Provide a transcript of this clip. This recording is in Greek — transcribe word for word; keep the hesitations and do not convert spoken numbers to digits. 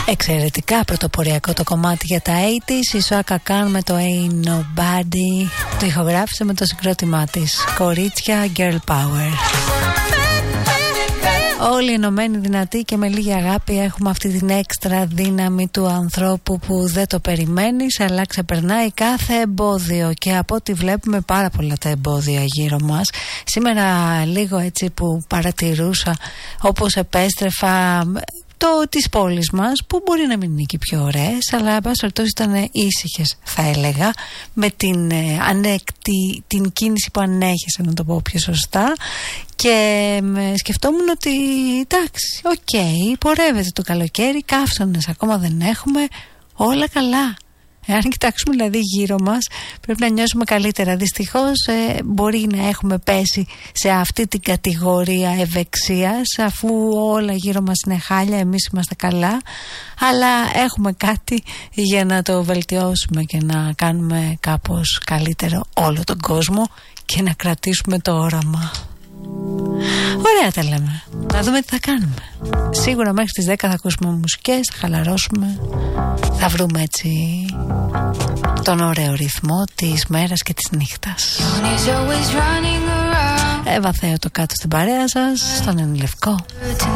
Εξαιρετικά πρωτοποριακό το κομμάτι για τα ογδόντα. Η Σουάκα Καν με το Ain't Nobody. Το ηχογράφησε με το συγκρότημά της. Κορίτσια, Girl Power. Όλοι ενωμένοι, δυνατοί και με λίγη αγάπη έχουμε αυτή την έξτρα δύναμη του ανθρώπου που δεν το περιμένεις, αλλά ξεπερνάει κάθε εμπόδιο, και από ό,τι βλέπουμε πάρα πολλά τα εμπόδια γύρω μας. Σήμερα λίγο έτσι που παρατηρούσα, όπως επέστρεφα το της πόλης μας, που μπορεί να μην είναι και πιο ωραίες, αλλά εν πάση περιπτώσει ήταν ήσυχες, θα έλεγα, με την ε, ανέκτη, την κίνηση που ανέχεσαι, να το πω πιο σωστά, και ε, σκεφτόμουν ότι εντάξει, οκ, okay, πορεύεται το καλοκαίρι, καύσονες ακόμα δεν έχουμε, όλα καλά. Εάν κοιτάξουμε δηλαδή γύρω μας, πρέπει να νιώσουμε καλύτερα. Δυστυχώς ε, μπορεί να έχουμε πέσει σε αυτή την κατηγορία ευεξίας, αφού όλα γύρω μας είναι χάλια, εμείς είμαστε καλά, αλλά έχουμε κάτι για να το βελτιώσουμε και να κάνουμε κάπως καλύτερο όλο τον κόσμο και να κρατήσουμε το όραμα. Ωραία τα λέμε. Να δούμε τι θα κάνουμε. Σίγουρα μέχρι τις δέκα θα ακούσουμε μουσικές, θα χαλαρώσουμε, θα βρούμε έτσι τον ωραίο ρυθμό της μέρας και της νύχτας. Εύα Θέο το κάτω στην παρέα σας, στον Ενλευκό.